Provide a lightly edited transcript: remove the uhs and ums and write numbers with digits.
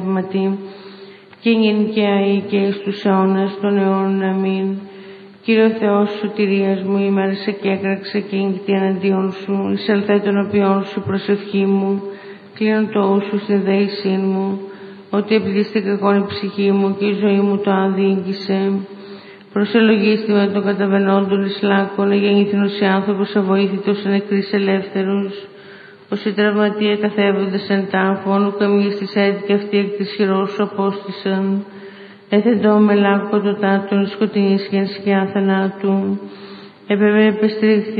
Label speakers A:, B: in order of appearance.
A: πνεύματι, και νυν και αεί και εις τους αιώνας των αιώνων. Αμήν. Κύριε Θεός σωτηρίας μου, ημέρεσα και έκραξε και ήγητη εναντίον σου, εισελθέ των οποίων σου προσευχή μου, κλείνω το ου σου στην δέησή μου, ότι επλήστη κακόν η ψυχή μου και η ζωή μου το αδίκησε. Προσελογίστη με τον καταβαινόντων εις λάκκον, εγεννήθηνος άνθρωπος αβοήθητος εν νεκρής ελεύθερος, όσοι τραυματίε καθέβοντες εν τάφων, ουκ εμείς της έτυχε αυτή εκ της χειρός σου απόστησαν. Έθεντο με λάκκο το τάτον σκοτεινής και εν σκιά θανάτου, επιστρίχθη